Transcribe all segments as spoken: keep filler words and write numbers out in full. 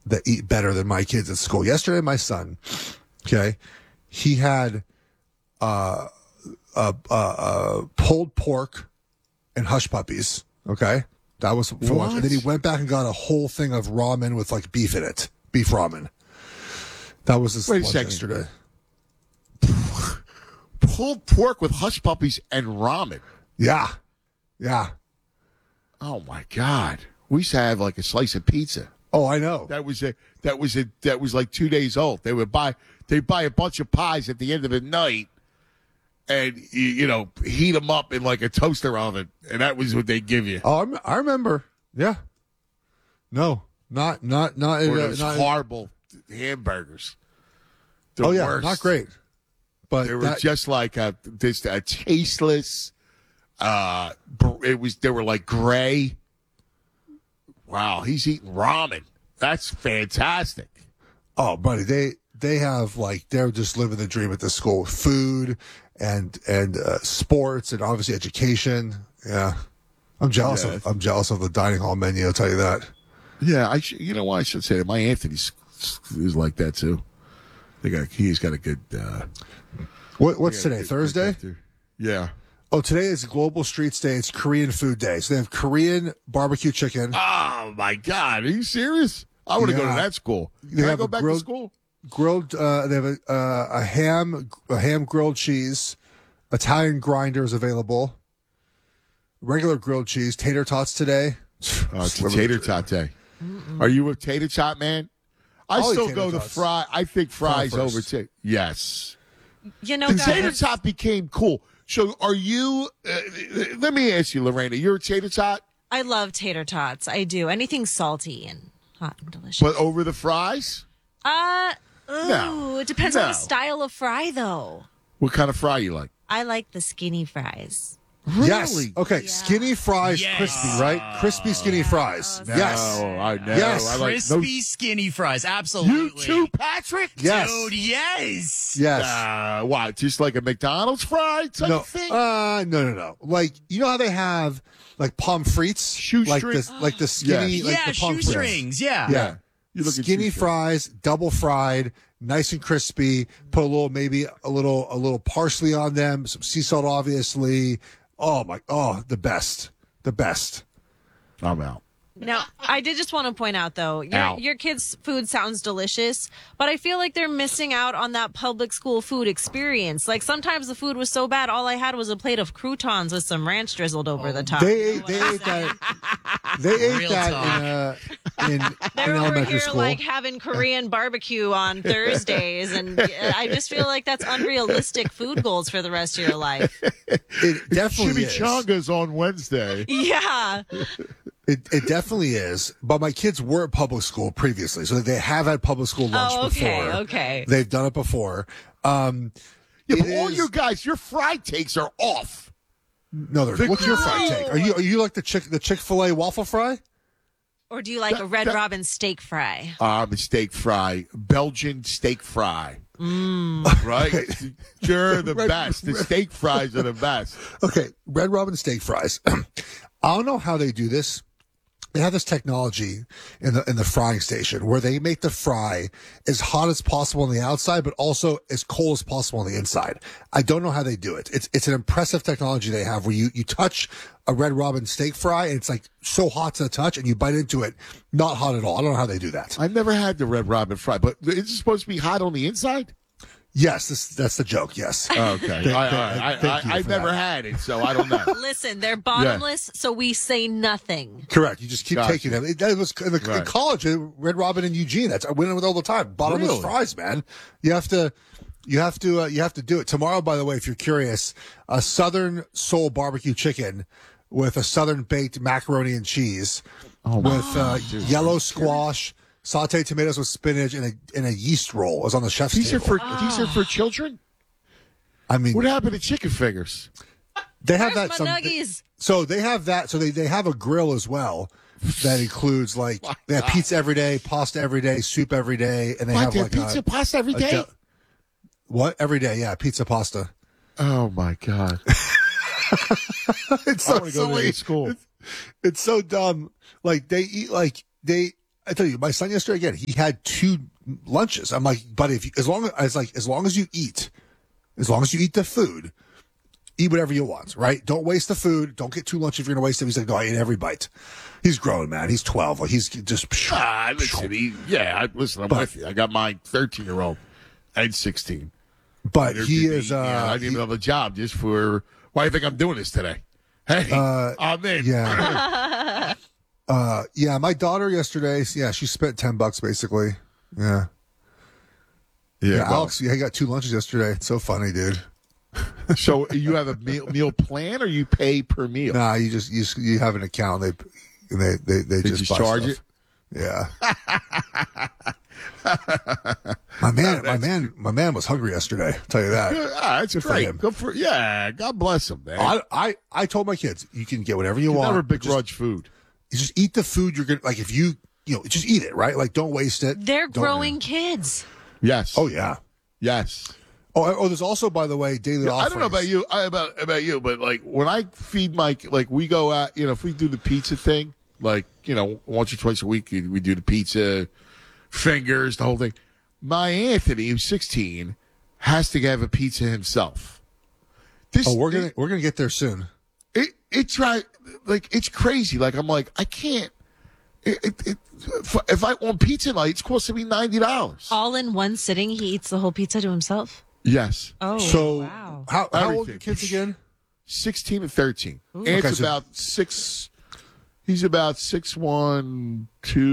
that eat better than my kids at school. Yesterday, my son, okay, he had uh, uh, uh, uh, pulled pork and hush puppies. Okay, that was for lunch. And then he went back and got a whole thing of ramen with like beef in it, beef ramen. That was his Wait a lunch second. yesterday. Pulled pork with hush puppies and ramen. Yeah, yeah. Oh my God! We used to have like a slice of pizza. Oh, I know. That was a that was a that was like two days old. They would buy they buy a bunch of pies at the end of the night, and you, you know heat them up in like a toaster oven, and that was what they give you. Oh, I rem- I remember. Yeah. No, not not not. Or uh, those not horrible hamburgers. The oh yeah, worst. not great. But They were that, just like a this a tasteless. Uh, br- it was they were like gray. Wow, he's eating ramen. That's fantastic. oh, buddy, they they have like they're just living the dream at the school. Food and and uh, sports and obviously education. Yeah, I'm jealous Yeah. of I'm jealous of the dining hall menu. I'll tell you that. Yeah, I sh- you know what I should say. My Anthony's is like that too. They got he's got a good. Uh, What what's they got a today? good- Thursday? good after- Yeah. Oh, today is Global Streets Day. It's Korean Food Day. So they have Korean barbecue chicken, Oh my God, are you serious? I want to go Yeah. to that school. They Can I have go a back grilled- to school? grilled. Uh, they have a, uh, a ham, a ham grilled cheese. Italian grinder is available. Regular grilled cheese, tater tots today. Oh, it's a tater tot day. Are you a tater tot man? I I'll eat still tater go to tots. fry. I think fries Fry over first. tater. Yes. You know, The tater guys, tot became cool. So are you? Uh, let me ask you, Lorena. You're a tater tot, I love tater tots. I do. Anything salty and hot and delicious. but over the fries. uh, ooh, No. it depends on No. the style of fry, though. What kind of fry you like? I like the skinny fries. Yes. Really? Okay. Yeah. Skinny fries, Yes. crispy, right? Crispy, skinny fries. Yes. Oh, I know. Yes. I like Crispy, those. skinny fries. You Absolutely. too, Patrick. Yes. Dude, yes. Yes. Uh, what? Just like a McDonald's fry type no. thing? Uh, no, no, no. Like you know how they have like pommes frites, like Shoestring- this, like the skinny, Yes. like yeah, the pommes frites. shoestrings. Yeah. Yeah. You look at Skinny shoestring. fries, double fried, nice and crispy. Put a little, maybe a little, a little parsley on them. Some sea salt, obviously. Oh my! Oh, the best, the best. I'm out. Now, I did just want to point out, though, your, Ow. your kids' food sounds delicious, but I feel like they're missing out on that public school food experience. Like, sometimes the food was so bad, all I had was a plate of croutons with some ranch drizzled over the top. They ate, they ate that. They ate Real that talk. in, uh, in, in They're over elementary here, school. like, having Korean barbecue on Thursdays, and I just feel like that's unrealistic food goals for the rest of your life. it definitely is. Chimichangas on Wednesday. Yeah. It, it definitely is. But my kids were at public school previously, so they have had public school lunch Oh, okay, before. okay. They've done it before. Um, Yeah, it but all is- your guys, your fry takes are off. no, they're- what's your fry take? Are you are you like the chick the Chick-fil-A waffle fry? Or do you like a Red that- Robin steak fry? I'm a steak fry, Belgian steak fry. Right? You're the Red- best. The steak fries are the best. Okay, Red Robin steak fries. I don't know how they do this. They have this technology in the in the frying station where they make the fry as hot as possible on the outside, but also as cold as possible on the inside. I don't know how they do it. It's it's an impressive technology they have where you, you touch a Red Robin steak fry and it's like so hot to the touch and you bite into it, not hot at all. I don't know how they do that. I've never had the Red Robin fry, but is it supposed to be hot on the inside? Yes, this, that's the joke. Yes. Okay. Thank- I, thank- I, thank you I, I've for never that. had it, so I don't know. Listen, they're bottomless, so we say nothing. Correct. You just keep Gotcha. taking them. It, that was in, the, in Right. college. uh, Red Robin in Eugene. That's I went in with all the time. Bottomless Really? fries, man. You have to, you have to, uh, you have to do it tomorrow. By the way, if you're curious, a Southern Soul barbecue chicken with a Southern baked macaroni and cheese with uh, yellow squash, sauteed tomatoes with spinach, and a and a yeast roll is on the chef's These are table. for these are for children. I mean, What happened to chicken fingers? they have Where's that. my Some, nuggies? So they have that. So they, they have a grill as well that includes like My they have God. pizza every day, pasta every day, soup every day, and they What, have they like have pizza a, pasta every a day? del- what every day? Yeah, pizza pasta. Oh my God! It's I so want to go to silly. the school. It's so dumb. Like they eat like they. I tell you, my son yesterday again, he had two lunches. I'm like, but if you, as long as like as long as you eat, as long as you eat the food, eat whatever you want, right? Don't waste the food. Don't get two lunches if you're gonna waste it. He's like, no, I ate every bite. He's grown, man. He's twelve. Like he's just. Ah, listen, he, yeah, I, listen, I'm But- with you. I got my thirteen year old and sixteen. But There he could be- is. Uh, yeah, I need he- another job just for. Why do you think I'm doing this today? Hey, Uh, I'm in. yeah. uh, yeah. My daughter yesterday. Yeah, she spent ten bucks basically. Yeah. yeah. Yeah, well, Alex, yeah, he got two lunches yesterday. It's so funny, dude. So you have a meal, meal plan, or you pay per meal? Nah, you just you just, you have an account. They they they they, They just, just buy charge stuff. it? Yeah. my man, my man, my man was hungry yesterday. I'll tell you that. Ah, that's for great. him. Good for yeah. God bless him, man. I, I I told my kids, you can get whatever you, You want. never but just, begrudge food. you just eat the food you're gonna like. If you you know, just eat it, right? Like, don't waste it. They're Don't- growing kids. Yes. Oh yeah. yes. Oh, oh, there's also, by the way, daily Yeah, I offerings. don't know about you, I, about about you, but like when I feed my like we go out, you know, if we do the pizza thing, like you know, once or twice a week we do the pizza, fingers, the whole thing. My Anthony, who's sixteen, has to have a pizza himself. This, Oh, we're gonna we're gonna get there soon. it it's right like it's crazy. Like I'm like I can't. It, it, it, if I want pizza night, it's costing me ninety dollars. All in one sitting, he eats the whole pizza to himself. Yes. Oh, So wow. how how old are Everything. your kids again? Sixteen and thirteen. And Okay, it's so- about six. He's about six one,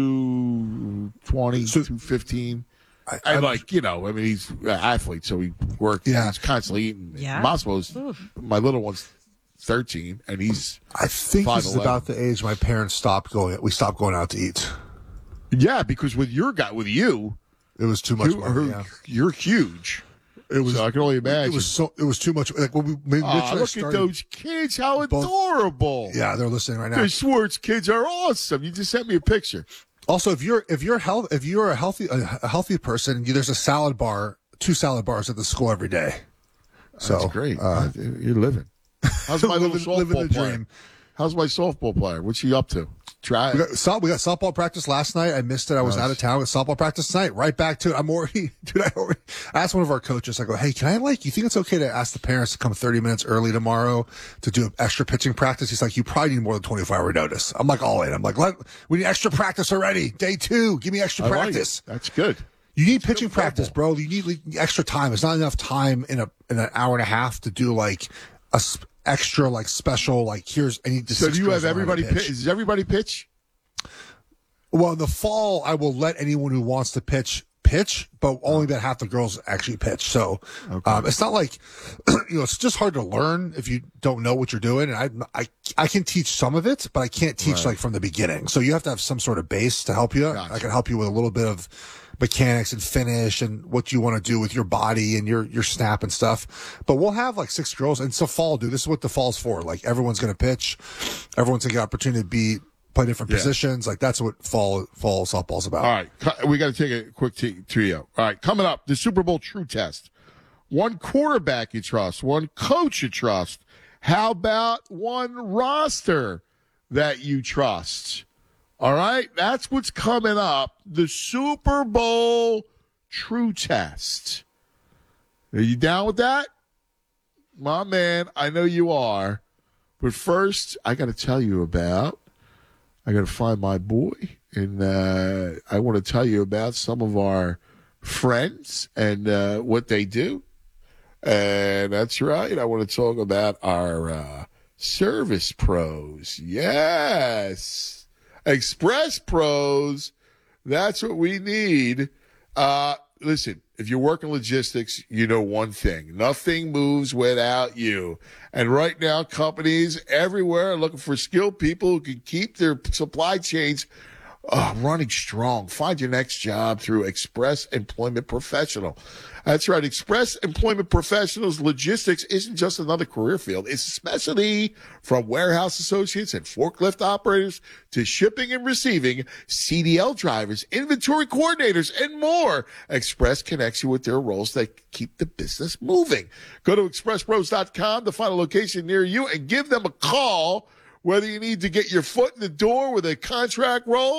two twenty, So- two fifteen. I, And I'm- like you know, I mean, he's an athlete, so he works. Yeah. He's constantly eating. Yeah. Moscow's my little one's thirteen, and he's I think this is five eleven. about the age my parents stopped going. We stopped going out to eat. yeah. Because with your guy, with you, It was too much you money. are, Yeah. you're huge. It was. So I can only imagine. It was so. It was too much. Like when we, when Aw, Rich and I look started, at those kids! How both- adorable! Yeah, they're listening right now. The Schwartz kids are awesome. You just sent me a picture. Also, if you're if you're health if you're a healthy a, a healthy person, you, there's a salad bar, two salad bars at the school every day. So That's great. Uh, You're living. How's my little Living- softball living the player? dream. How's my softball player? What's he up to? Try we it. got, so- we got softball practice last night. I missed it. I was Nice. out of town with softball practice tonight. Right back to it. I'm already, dude. I already I asked one of our coaches. I go, hey, can I like? You think it's okay to ask the parents to come thirty minutes early tomorrow to do an extra pitching practice? He's like, you probably need more than twenty-four hour notice. I'm like, all in. I'm like, let we need extra practice already. Day two, give me extra I like practice. it. That's good. You need pitching good practice, bro. You need like, extra time. It's not enough time in a in an hour and a half to do like a sp- extra like special like here's I need to. So six do you girls have I wanna everybody pitch? Does everybody pitch? Well, in the fall, I will let anyone who wants to pitch pitch, but only about half the girls actually pitch. So um, it's not like you know it's just hard to learn if you don't know what you're doing. And I I I can teach some of it, but I can't teach like from the beginning. So you have to have some sort of base to help you. Gotcha. I can help you with a little bit of mechanics and finish and what you want to do with your body and your your snap and stuff. But we'll have like six girls, and it's a fall, dude. This is what the fall's for. Like everyone's going to pitch, everyone's going to get opportunity to be play different Yeah. positions. Like that's what fall fall softball's about. All right, cu- we got to take a quick t- trio. All right, coming up, the Super Bowl True Test. One quarterback you trust, one coach you trust. How about one roster that you trust? All right, that's what's coming up. The Super Bowl True Test. Are you down with that? My man, I know you are. But first, I got to tell you about, I got to find my boy, and uh, I want to tell you about some of our friends and uh, what they do. And that's right. I want to talk about our uh, service pros. Yes. Express pros. That's what we need. Uh, listen, if you work in logistics, you know one thing. Nothing moves without you. And right now, companies everywhere are looking for skilled people who can keep their supply chains uh, running strong. Find your next job through Express Employment Professional. That's right. Express Employment Professionals logistics isn't just another career field. It's a specialty from warehouse associates and forklift operators to shipping and receiving, C D L drivers, inventory coordinators, and more. Express connects you with their roles that keep the business moving. Go to express pros dot com to find a location near you and give them a call. Whether you need to get your foot in the door with a contract role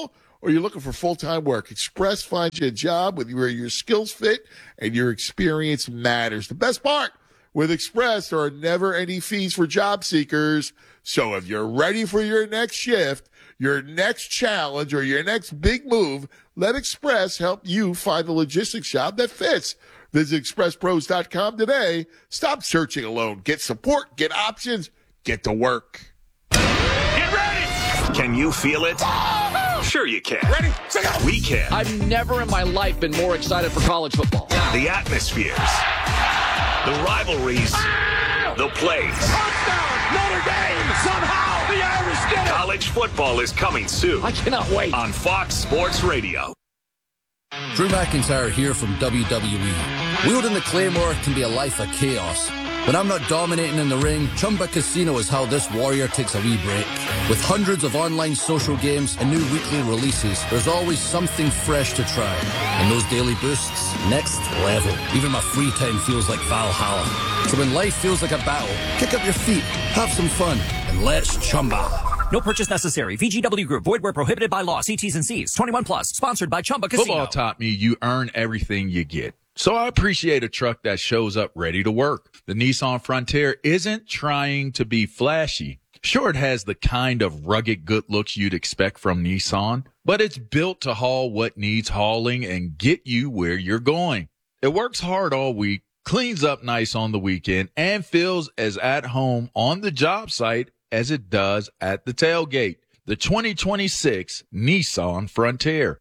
or you're looking for full-time work, Express finds you a job with where your skills fit and your experience matters. The best part, with Express, there are never any fees for job seekers. So if you're ready for your next shift, your next challenge, or your next big move, let Express help you find the logistics job that fits. Visit express pros dot com today. Stop searching alone. Get support, get options, get to work. Get ready! Can you feel it? Sure you can. Ready, set, go! We can. I've never in my life been more excited for college football. The atmospheres, the rivalries, the plays. Touchdown! Notre Dame! Somehow the Irish did it! College football is coming soon. I cannot wait. On Fox Sports Radio. Drew McIntyre here from W W E. Wielding the Claymore can be a life of chaos. When I'm not dominating in the ring, Chumba Casino is how this warrior takes a wee break. With hundreds of online social games and new weekly releases, there's always something fresh to try. And those daily boosts, next level. Even my free time feels like Valhalla. So when life feels like a battle, kick up your feet, have some fun, and let's Chumba. No purchase necessary. V G W Group. Void where prohibited by law. See T's and C's. twenty-one plus. Sponsored by Chumba Casino. Football taught me you earn everything you get. So I appreciate a truck that shows up ready to work. The Nissan Frontier isn't trying to be flashy. Sure, it has the kind of rugged good looks you'd expect from Nissan, but it's built to haul what needs hauling and get you where you're going. It works hard all week, cleans up nice on the weekend, and feels as at home on the job site as it does at the tailgate. The twenty twenty-six Nissan Frontier.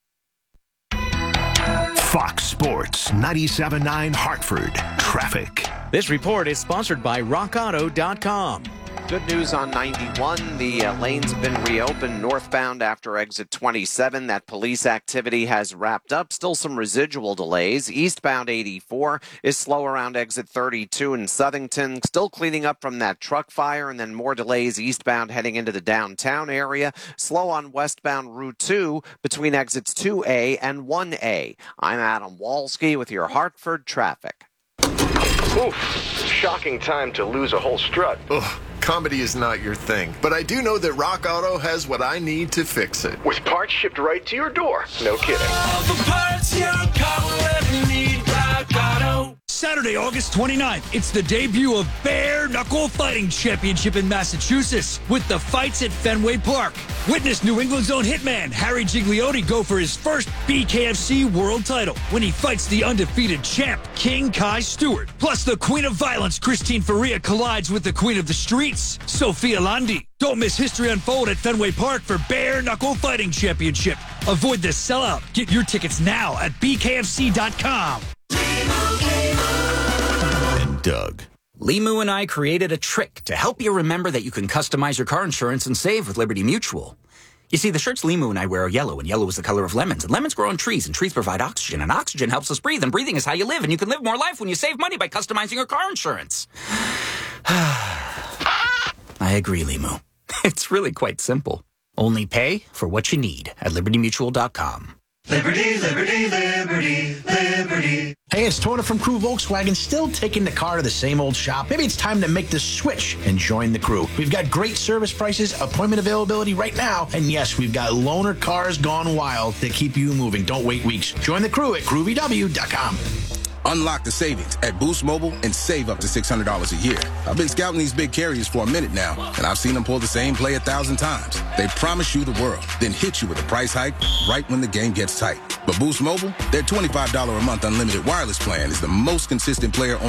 Fox Sports ninety-seven point nine Hartford. Traffic. This report is sponsored by rock auto dot com. Good news on ninety-one. The uh, lanes have been reopened northbound after exit twenty-seven. That police activity has wrapped up. Still some residual delays. Eastbound eighty-four is slow around exit thirty-two in Southington. Still cleaning up from that truck fire, and then more delays eastbound heading into the downtown area. Slow on westbound Route two between exits two A and one A. I'm Adam Walski with your Hartford traffic. Oof, shocking time to lose a whole strut. Ugh, comedy is not your thing, but I do know that Rock Auto has what I need to fix it. With parts shipped right to your door. No kidding. All the parts your car will ever need, Rock Auto. Saturday, August twenty-ninth, it's the debut of Bare Knuckle Fighting Championship in Massachusetts with the fights at Fenway Park. Witness New England's own hitman, Harry Gigliotti, go for his first B K F C world title when he fights the undefeated champ, King Kai Stewart. Plus, the Queen of Violence, Christine Faria, collides with the Queen of the Streets, Sophia Landi. Don't miss history unfold at Fenway Park for Bare Knuckle Fighting Championship. Avoid the sellout. Get your tickets now at B K F C dot com. And Doug. Limu and I created a trick to help you remember that you can customize your car insurance and save with Liberty Mutual. You see, the shirts Limu and I wear are yellow, and yellow is the color of lemons. And lemons grow on trees, and trees provide oxygen, and oxygen helps us breathe, and breathing is how you live. And you can live more life when you save money by customizing your car insurance. I agree, Limu. It's really quite simple. Only pay for what you need at liberty mutual dot com. Liberty, liberty, liberty, liberty. Hey, it's Tony from Crew Volkswagen, still taking the car to the same old shop. Maybe it's time to make the switch and join the crew. We've got great service prices, appointment availability right now, and yes, we've got loaner cars gone wild that keep you moving. Don't wait weeks. Join the crew at crew v w dot com. Unlock the savings at Boost Mobile and save up to six hundred dollars a year. I've been scouting these big carriers for a minute now, and I've seen them pull the same play a thousand times. They promise you the world, then hit you with a price hike right when the game gets tight. But Boost Mobile, their twenty-five dollars a month unlimited wireless plan is the most consistent player on